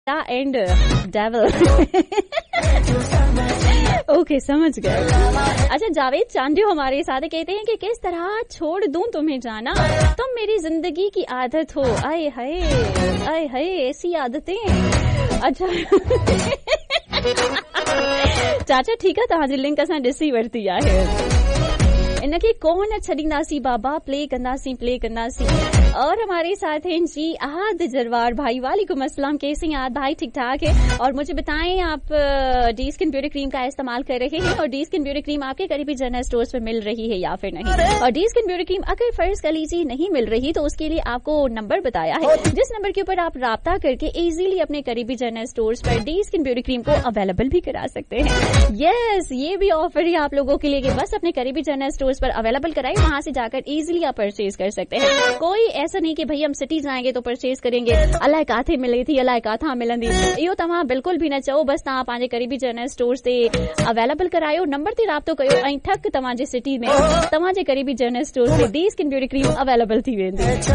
And devil. Okay, समझ गए। अच्छा, जावेद चांदी हमारे साथ कहते हैं कि किस तरह छोड़ दूं तुम्हें जाना, तुम मेरी जिंदगी की आदत हो। आए हाय ऐसी आदतें। अच्छा चाचा ठीक है, तव्हांजी लिंक असां ॾिसी वरिती आहे। इनके कौन छड़ींदासी बाबा, प्ले कंदासी। और हमारे साथ हैं जी आहद जरवार भाई। वालेकुम अस्सलाम, कैसे हैं आहद भाई? ठीक ठाक है। और मुझे बताएं, आप डी स्किन ब्यूटी क्रीम का इस्तेमाल कर रहे हैं, और डी स्किन ब्यूटी क्रीम आपके करीबी जनरल स्टोर्स पे मिल रही है या फिर नहीं? और डी स्किन ब्यूटी क्रीम अगर फर्ज कर लीजिए नहीं मिल रही, तो उसके लिए आपको नंबर बताया है, जिस नंबर के ऊपर आप राब्ता करके इजीली अपने करीबी जनरल स्टोर्स पर डी स्किन ब्यूटी क्रीम को अवेलेबल भी करा सकते हैं। यस, ये भी ऑफर है आप लोगों के लिए कि बस अपने करीबी जनरल स्टोर्स पर अवेलेबल कराए, वहां से जाकर इजीली आप परचेज कर सकते हैं। कोई ऐसा नहीं कि भाई हम सिटी जाएंगे तो परचेज करेंगे, अलाए काथे मिले थी, अलाए काथा मिलंदी, इहो तव्हां बिल्कुल भी न चओ। बस तव्हां पंहिंजे करीबी जनरल स्टोर से अवेलेबल करायो, नंबर ते राब्तो कयो, ऐं ठक तव्हांजे सिटी में तव्हांजे करीबी जनरल स्टोर से D skin beauty cream available थी वेंदी।